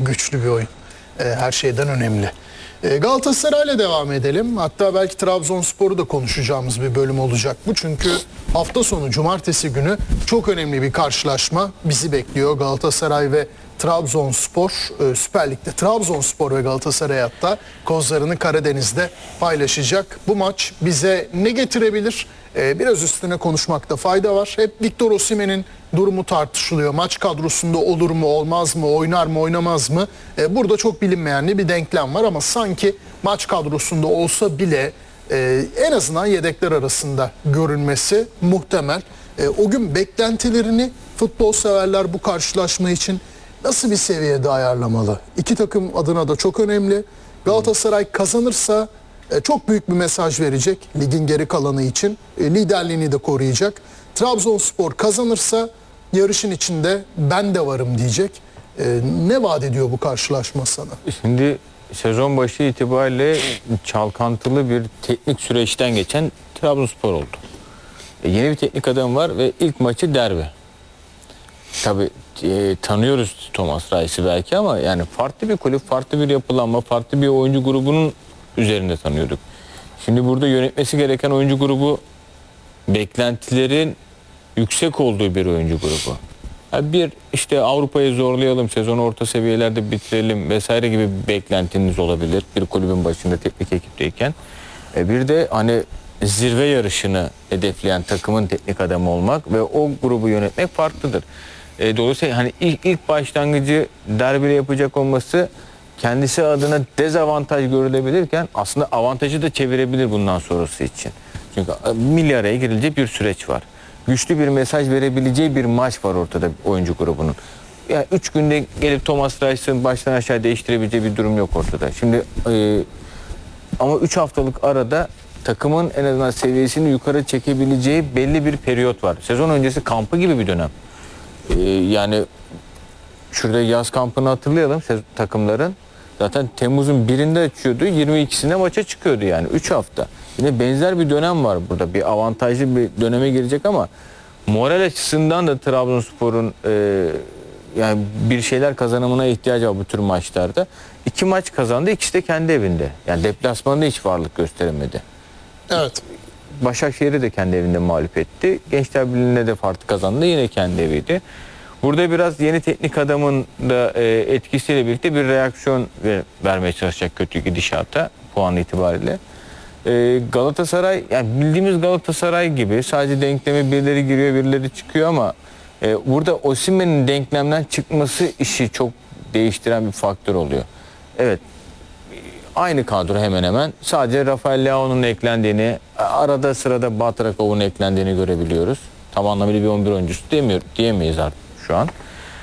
güçlü bir oyun. Her şeyden önemli. Galatasaray'la devam edelim. Hatta belki Trabzonspor'u da konuşacağımız bir bölüm olacak bu. Çünkü hafta sonu cumartesi günü çok önemli bir karşılaşma bizi bekliyor. Galatasaray ve Trabzonspor, Süper Lig'de Trabzonspor ve Galatasaray hatta kozlarını Karadeniz'de paylaşacak. Bu maç bize ne getirebilir? Biraz üstüne konuşmakta fayda var. Hep Victor Osimhen'in durumu tartışılıyor. Maç kadrosunda olur mu, olmaz mı, oynar mı, oynamaz mı? Burada çok bilinmeyen bir denklem var ama sanki maç kadrosunda olsa bile en azından yedekler arasında görünmesi muhtemel. O gün beklentilerini futbol severler bu karşılaşma için nasıl bir seviyede ayarlamalı? İki takım adına da çok önemli. Galatasaray kazanırsa çok büyük bir mesaj verecek ligin geri kalanı için. Liderliğini de koruyacak. Trabzonspor kazanırsa yarışın içinde ben de varım diyecek. Ne vaat ediyor bu karşılaşma sana? Şimdi sezon başı itibariyle çalkantılı bir teknik süreçten geçen Trabzonspor oldu. Yeni bir teknik adam var ve ilk maçı derbi. Tabii tanıyoruz Thomas Reis'i belki ama yani farklı bir kulüp, farklı bir yapılanma, farklı bir oyuncu grubunun üzerinde tanıyorduk. Şimdi burada yönetmesi gereken oyuncu grubu beklentilerin yüksek olduğu bir oyuncu grubu. Yani bir işte Avrupa'yı zorlayalım, sezonu orta seviyelerde bitirelim vesaire gibi bir beklentiniz olabilir bir kulübün başında teknik ekipteyken. Bir de hani zirve yarışını hedefleyen takımın teknik adamı olmak ve o grubu yönetmek farklıdır. Dolayısıyla hani ilk başlangıcı derbide yapacak olması kendisi adına dezavantaj görülebilirken aslında avantajı da çevirebilir bundan sonrası için. Çünkü milli araya girileceği bir süreç var. Güçlü bir mesaj verebileceği bir maç var ortada oyuncu grubunun. Yani 3 günde gelip Thomas Reis'in baştan aşağı değiştirebileceği bir durum yok ortada. Şimdi ama 3 haftalık arada takımın en azından seviyesini yukarı çekebileceği belli bir periyot var. Sezon öncesi kampı gibi bir dönem. Yani şurada yaz kampını hatırlayalım takımların. Zaten Temmuz'un 1'inde açıyordu, 22'sinde maça çıkıyordu yani 3 hafta. Yine benzer bir dönem var burada. Bir avantajlı bir döneme girecek ama moral açısından da Trabzonspor'un yani bir şeyler kazanımına ihtiyacı var bu tür maçlarda. 2 maç kazandı, ikisi de kendi evinde. Yani deplasmanda hiç varlık gösteremedi. Evet. Başakşehir'i de kendi evinde mağlup etti. Gençler Birliği'ne de farklı kazandı. Yine kendi eviydi. Burada biraz yeni teknik adamın da etkisiyle birlikte bir reaksiyon vermeye çalışacak kötü gidişata puan itibariyle. Galatasaray yani bildiğimiz Galatasaray gibi sadece denkleme birileri giriyor birileri çıkıyor ama burada Osimhen'in denklemden çıkması işi çok değiştiren bir faktör oluyor. Evet. Aynı kadro hemen hemen. Sadece Rafael Leao'nun eklendiğini, arada sırada Batrakov'un eklendiğini görebiliyoruz. Tam anlamıyla bir 11 oyuncusu diyemeyiz artık şu an.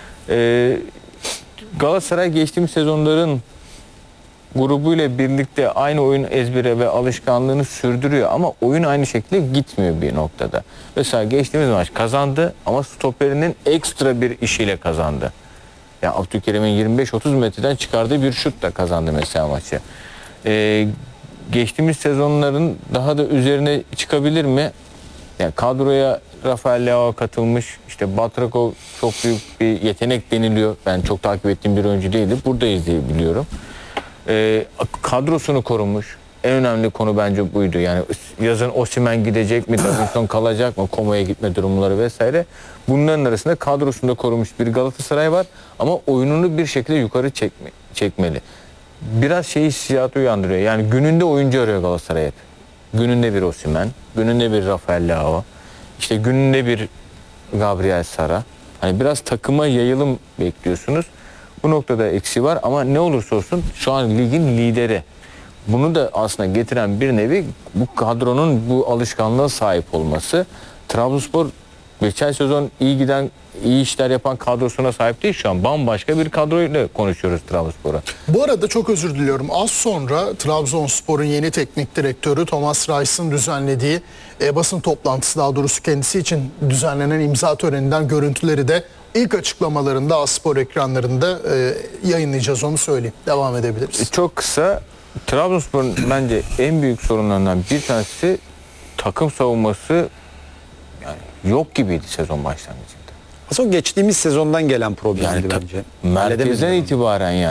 Galatasaray geçtiğimiz sezonların grubuyla birlikte aynı oyun ezbere ve alışkanlığını sürdürüyor ama oyun aynı şekilde gitmiyor bir noktada. Mesela geçtiğimiz maç kazandı ama stoperinin ekstra bir işiyle kazandı. Yani Abdülkerim'in 25-30 metreden çıkardığı bir şutla kazandı mesela maçı. Geçtiğimiz sezonların daha da üzerine çıkabilir mi? Yani kadroya Rafael Leao katılmış. İşte Batrakov çok büyük bir yetenek deniliyor. Ben çok takip ettiğim bir oyuncu değildi. Buradayız diye biliyorum. Kadrosunu korumuş. En önemli konu bence buydu. Yani yazın Osimhen gidecek mi, Davinson kalacak mı, Komo'ya gitme durumları vesaire. Bunların arasında kadrosunda korumuş bir Galatasaray var ama oyununu bir şekilde yukarı çekmeli. Biraz hissiyatı uyandırıyor. Yani gününde oyuncu arıyor Galatasaray hep. Gününde bir Osimhen, gününde bir Rafael Leao, işte gününde bir Gabriel Sara. Hani biraz takıma yayılım bekliyorsunuz. Bu noktada eksiği var ama ne olursa olsun şu an ligin lideri. Bunu da aslında getiren bir nevi bu kadronun bu alışkanlığa sahip olması. Trabzonspor geçen sezon iyi işler yapan kadrosuna sahip değil şu an. Bambaşka bir kadroyla konuşuyoruz Trabzonspor'a. Bu arada çok özür diliyorum. Az sonra Trabzonspor'un yeni teknik direktörü Thomas Reis'in düzenlediği basın toplantısı, daha doğrusu kendisi için düzenlenen imza töreninden görüntüleri de ilk açıklamalarında A-Spor ekranlarında yayınlayacağız, onu söyleyeyim. Devam edebiliriz. Çok kısa, Trabzonspor'un bence en büyük sorunlarından bir tanesi takım savunması yani yok gibiydi sezon başlangıcında. Aslında geçtiğimiz sezondan gelen problemdi Yani bence. merkezden itibaren yani.